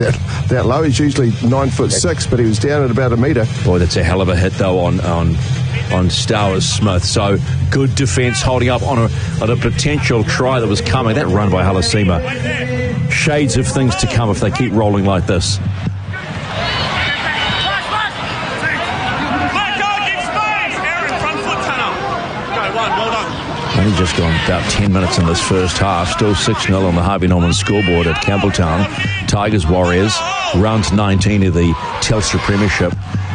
that low. He's usually 9'6", but he was down at about a metre. Boy, that's a hell of a hit though on Stowers Smith. So good defence holding up on a potential try that was coming. That run by Halasima. Shades of things to come if they keep rolling like this. Only just gone about 10 minutes in this first half. Still 6-0 on the Harvey Norman scoreboard at Campbelltown. Tigers Warriors, round 19 of the Telstra Premiership.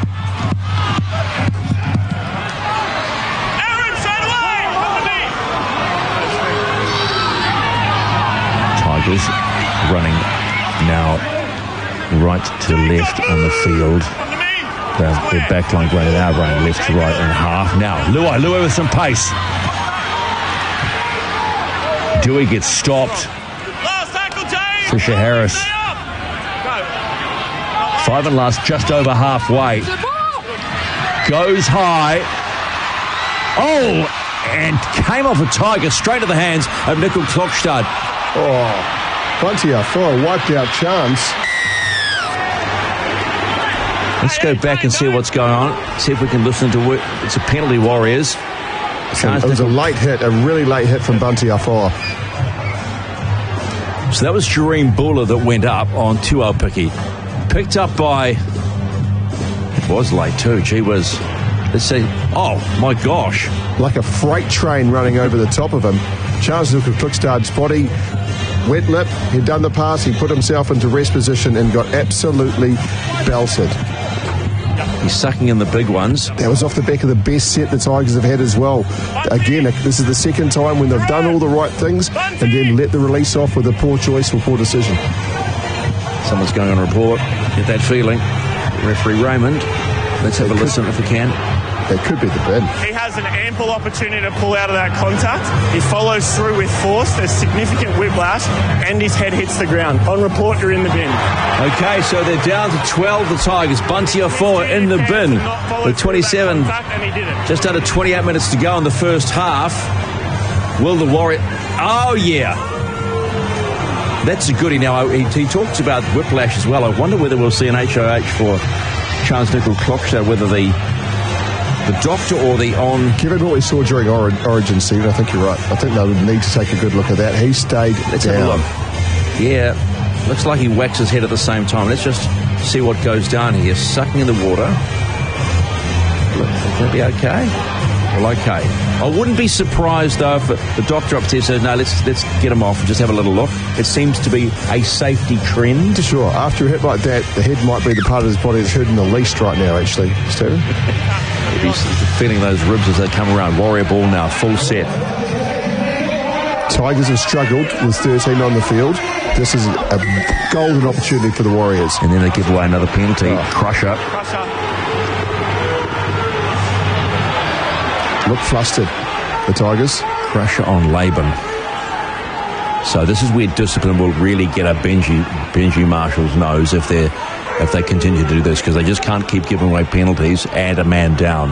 Tigers running now right to left on the field. Their backline running now, running left to right and half. Now, Luai with some pace. Dewey gets stopped. Fisher Harris. 5 and last, just over halfway. Goes high. Oh, and came off a Tiger straight to the hands of Nickel Klokstad. Oh, Bunty for a wiped out chance. Let's go back and see what's going on. See if we can listen to it. It's a penalty, Warriors. It was a late hit, a really late hit from Bunty Afoa. So that was Jareem Buller that went up on Tuaupiki. Picked up by... It was late too. Gee whiz. Let's see. Oh, my gosh. Like a freight train running over the top of him. Charles Nickel Klokstad's body, wet lip. He'd done the pass. He put himself into rest position and got absolutely belted. He's sucking in the big ones. That was off the back of the best set the Tigers have had as well. Again, this is the second time when they've done all the right things and then let the release off with a poor choice or poor decision. Someone's going on a report. Get that feeling. Referee Raymond. Let's have a listen if we can. That could be the bin. He has an ample opportunity to pull out of that contact. He follows through with force. There's significant whiplash, and his head hits the ground. On report, you're in the bin. Okay, so they're down to 12, the Tigers. Bunty Afoa in the bin with 27. Just under 28 minutes to go in the first half. Will the Warrior... Oh, yeah. That's a goodie. Now, he talks about whiplash as well. I wonder whether we'll see an HOH for Charles Nickel Klokstad, whether the doctor or the on... Given what we saw during Origin, Stephen, I think you're right. I think they would need to take a good look at that. He stayed Let's down. have a look. Yeah, looks like he whacks his head at the same time. Let's just see what goes down here. Sucking in the water. Look, is that be okay? Well, okay. I wouldn't be surprised, though, if the doctor up there said, no, let's get him off and just have a little look. It seems to be a safety trend. Sure. After a hit like that, the head might be the part of his body that's hurting the least right now, actually, Stephen. He's feeling those ribs as they come around. Warrior ball now, full set. Tigers have struggled with 13 on the field. This is a golden opportunity for the Warriors. And then they give away another penalty. Crusher. Look flustered, the Tigers. Crusher on Laban. So this is where discipline will really get up Benji Marshall's nose if they continue to do this, because they just can't keep giving away penalties and a man down.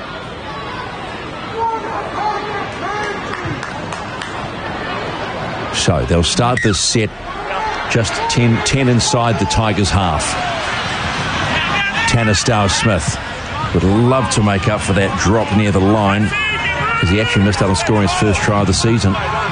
So they'll start this set just 10 inside the Tigers' half. Tanner Stowers-Smith would love to make up for that drop near the line, because he actually missed out on scoring his first try of the season.